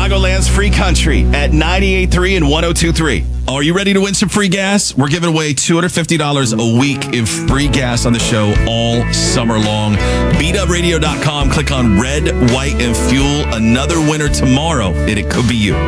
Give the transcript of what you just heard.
Chicagoland's free country at 98.3 and 102.3. Are you ready to win some free gas? We're giving away $250 a week in free gas on the show all summer long. BeatUpRadio.com. Click on red, white, and fuel. Another winner tomorrow, and it could be you.